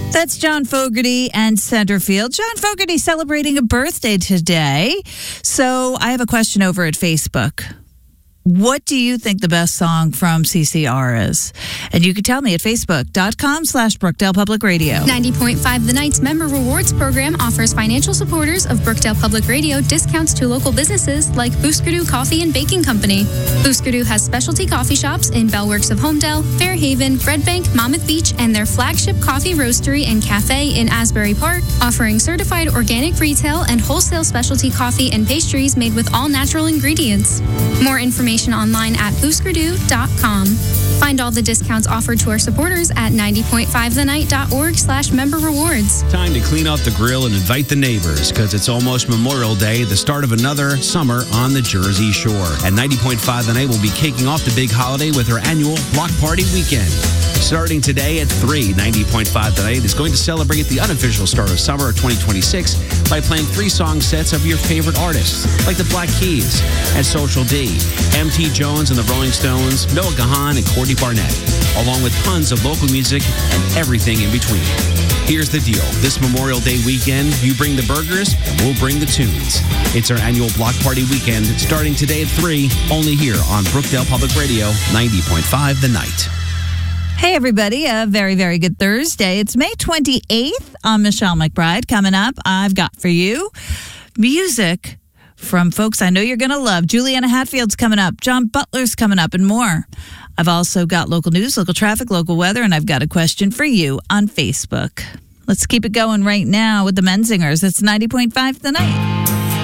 That's John Fogerty and Centerfield. John Fogerty celebrating a birthday today. So I have a question over at Facebook. What do you think the best song from CCR is? And you can tell me at facebook.com/Brookdale Public Radio. 90.5 The Night's Member Rewards Program offers financial supporters of Brookdale Public Radio discounts to local businesses like Booskerdoo Coffee and Baking Company. Booskerdoo has specialty coffee shops in Bellworks of Homedale, Fairhaven, Red Bank, Monmouth Beach, and their flagship coffee roastery and cafe in Asbury Park, offering certified organic retail and wholesale specialty coffee and pastries made with all natural ingredients. More information online at booskerdoo.com. Find all the discounts offered to our supporters at 90.5thenight.org/member rewards. Time to clean out the grill and invite the neighbors because it's almost Memorial Day, the start of another summer on the Jersey Shore. And 90.5 The Night will be kicking off the big holiday with her annual Block Party Weekend. Starting today at 3, 90.5 The Night is going to celebrate the unofficial start of summer of 2026 by playing 3 song sets of your favorite artists, like the Black Keys and Social D, M.T. Jones and the Rolling Stones, Noah Kahan and Courtney Barnett, along with tons of local music and everything in between. Here's the deal. This Memorial Day weekend, you bring the burgers and we'll bring the tunes. It's our annual Block Party Weekend starting today at 3, only here on Brookdale Public Radio, 90.5 The Night. Hey, everybody. A very, very good Thursday. It's May 28th. I'm Michelle McBride. Coming up, I've got for you music from folks I know you're going to love. Juliana Hatfield's coming up. John Butler's coming up and more. I've also got local news, local traffic, local weather, and I've got a question for you on Facebook. Let's keep it going right now with the Menzingers. It's 90.5 The Night.